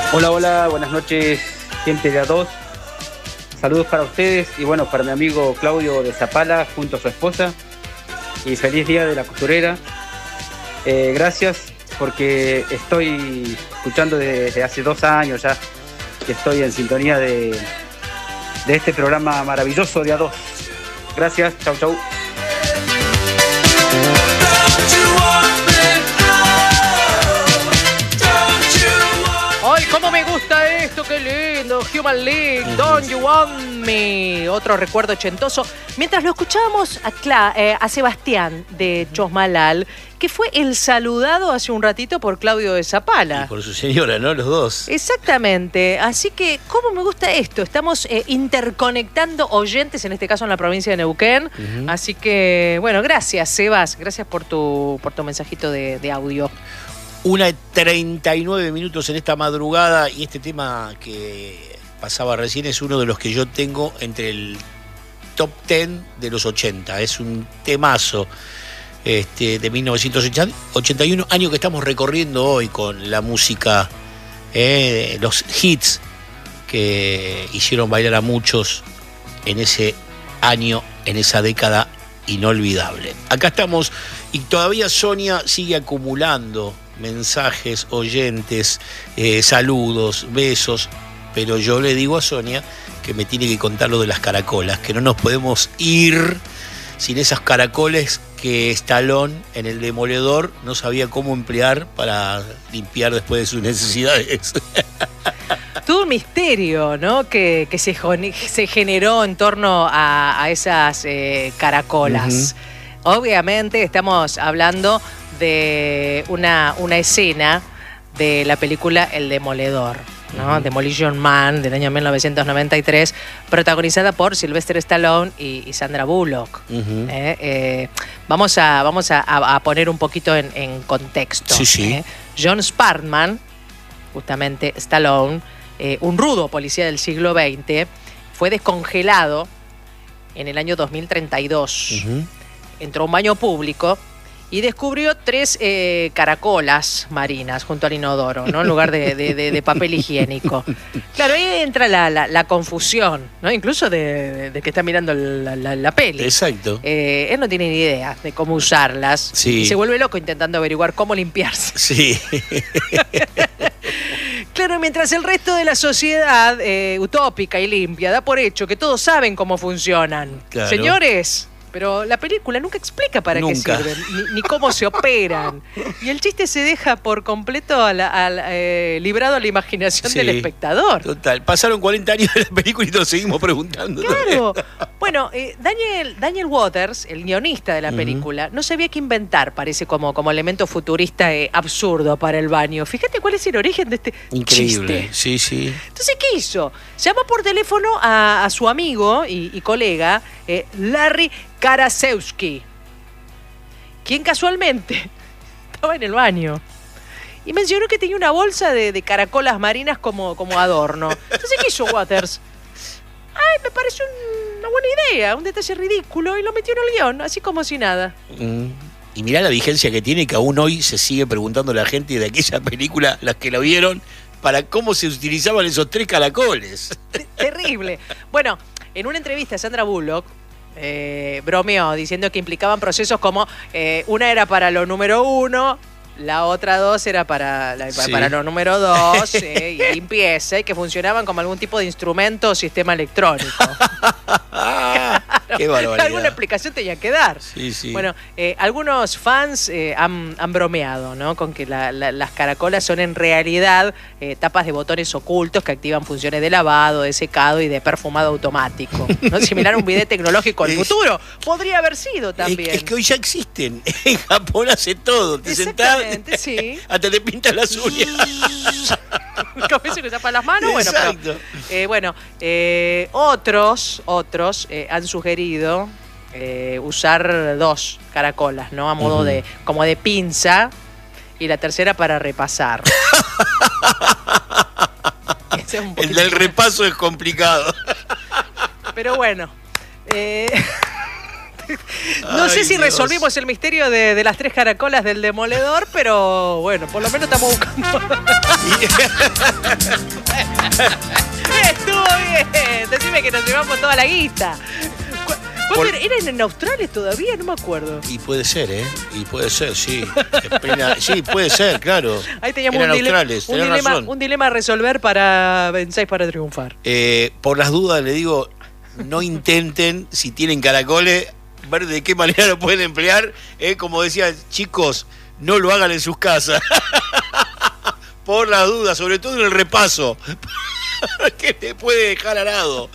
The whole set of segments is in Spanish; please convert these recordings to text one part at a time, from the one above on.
Hola, hola, buenas noches, gente de A2. Saludos para ustedes y bueno, para mi amigo Claudio de Zapala junto a su esposa. Y feliz día de la costurera. Gracias porque estoy escuchando desde hace 2 años ya que estoy en sintonía de este programa maravilloso de A2. Gracias, chau, chau. ¡Ay, cómo me gusta esto! ¡Qué lindo! Human League, Don't You Want Me. Otro recuerdo ochentoso. Mientras lo escuchábamos a Sebastián de Chosmalal, que fue el saludado hace un ratito por Claudio de Zapala. Y por su señora, ¿no? Los dos. Exactamente. Así que, ¿cómo me gusta esto? Estamos interconectando oyentes, en este caso en la provincia de Neuquén. Así que, bueno, gracias, Sebas. Gracias por tu mensajito de audio. 1:39 en esta madrugada, y este tema que pasaba recién es uno de los que yo tengo entre el top 10 de los 80. Es un temazo de 1981, año que estamos recorriendo hoy con la música, los hits que hicieron bailar a muchos en ese año, en esa década inolvidable. Acá estamos y todavía Sonia sigue acumulando mensajes, oyentes, saludos, besos, pero yo le digo a Sonia que me tiene que contar lo de las caracolas, que no nos podemos ir sin esas caracoles que Stallone en El Demoledor no sabía cómo emplear para limpiar después de sus necesidades. Todo un misterio, ¿no? Que se generó en torno a esas caracolas. Obviamente estamos hablando de una escena de la película El Demoledor, ¿no? Demolition Man, del año 1993, protagonizada por Sylvester Stallone y Sandra Bullock. Vamos a poner un poquito en contexto. Sí. John Sparkman, justamente Stallone, un rudo policía del siglo XX, fue descongelado en el año 2032. Entró a un baño público y descubrió 3 caracolas marinas junto al inodoro, ¿no? En lugar de papel higiénico. Claro, ahí entra la confusión, ¿no? Incluso de que está mirando la peli. Exacto. Él no tiene ni idea de cómo usarlas. Sí. Y se vuelve loco intentando averiguar cómo limpiarse. Sí. Claro, mientras el resto de la sociedad utópica y limpia da por hecho que todos saben cómo funcionan. Claro. Señores, pero la película nunca explica para qué sirven, ni cómo se operan. Y el chiste se deja por completo librado a la imaginación del espectador. Total. Pasaron 40 años de la película y nos seguimos preguntando. Claro. Bueno, Daniel Waters, el guionista de la película, no sabía qué inventar, parece como elemento futurista absurdo para el baño. Fíjate cuál es el origen de este increíble chiste. Sí. Entonces, ¿qué hizo? Llamó por teléfono a su amigo y colega, Larry Karaszewski, quien casualmente estaba en el baño y mencionó que tenía una bolsa de caracolas marinas como adorno. Entonces, ¿qué hizo Waters? Ay, me pareció una buena idea, un detalle ridículo, y lo metió en el guión, así como si nada. Y mirá la vigencia que tiene, que aún hoy se sigue preguntando a la gente de aquella película, las que la vieron, para cómo se utilizaban esos 3 caracoles. Terrible. Bueno, en una entrevista Sandra Bullock bromeó diciendo que implicaban procesos como una era para lo número 1, la otra 2 era para lo número 2, y limpieza, y que funcionaban como algún tipo de instrumento o sistema electrónico. Qué barbaridad. Alguna explicación tenía que dar. Sí. Bueno, algunos fans han bromeado, ¿no? Con que las caracolas son en realidad tapas de botones ocultos que activan funciones de lavado, de secado y de perfumado automático, ¿no? Similar a un bidet tecnológico del futuro. Podría haber sido también. Es que hoy ya existen. En Japón hace todo. Te sentás, sí. hasta te pintas las uñas. Con eso que tapa las manos. Exacto. Otros han sugerido usar 2 caracolas, ¿no? A modo como de pinza, y la tercera para repasar. El del repaso es complicado. Pero bueno. No sé si Dios. resolvimos el misterio de las 3 caracolas del demoledor, pero bueno, por lo menos estamos buscando. Estuvo bien. Decime que nos llevamos toda la guita. ¿Eran en Australia todavía? No me acuerdo. Y puede ser, ¿eh? Y puede ser, sí. Sí, puede ser, claro. Ahí teníamos Eran australes, tenés razón. un dilema a resolver para Vencéis para triunfar. Por las dudas le digo, no intenten, si tienen caracoles, ver de qué manera lo pueden emplear. Como decían, chicos, no lo hagan en sus casas. Por las dudas, sobre todo en el repaso. Que te puede dejar arado.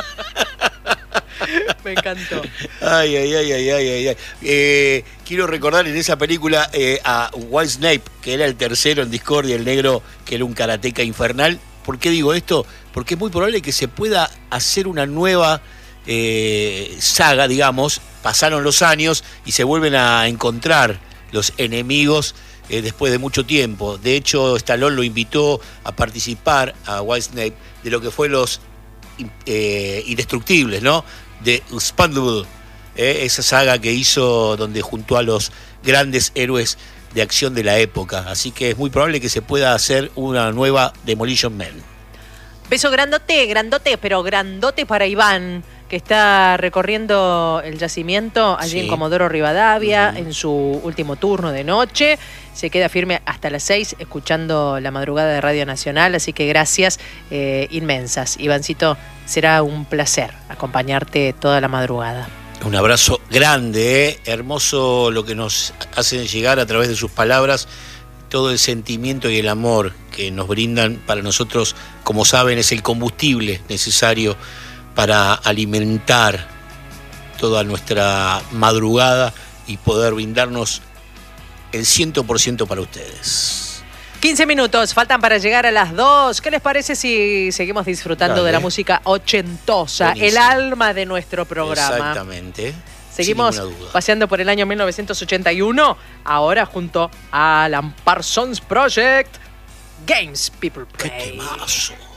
Me encantó. Ay. Quiero recordar en esa película a White Snape, que era el tercero en Discordia, el negro, que era un karateca infernal. ¿Por qué digo esto? Porque es muy probable que se pueda hacer una nueva saga, digamos. Pasaron los años y se vuelven a encontrar los enemigos después de mucho tiempo. De hecho, Stallone lo invitó a participar a White Snape de lo que fue los Indestructibles, ¿no? De Expendable, esa saga que hizo donde juntó a los grandes héroes de acción de la época. Así que es muy probable que se pueda hacer una nueva Demolition Man. Beso grandote, pero grandote para Iván, que está recorriendo el yacimiento allí en Comodoro Rivadavia, en su último turno de noche. Se queda firme hasta las 6 escuchando la madrugada de Radio Nacional, así que gracias inmensas. Ivancito, será un placer acompañarte toda la madrugada. Un abrazo grande, hermoso lo que nos hacen llegar a través de sus palabras, todo el sentimiento y el amor que nos brindan. Para nosotros, como saben, es el combustible necesario para alimentar toda nuestra madrugada y poder brindarnos el 100% para ustedes. 15 minutos, faltan para llegar a las 2. ¿Qué les parece si seguimos disfrutando de la música ochentosa, buenísimo, el alma de nuestro programa? Exactamente. Seguimos paseando por el año 1981, ahora junto a Alan Parsons Project, Games People Play. ¡Qué temazo!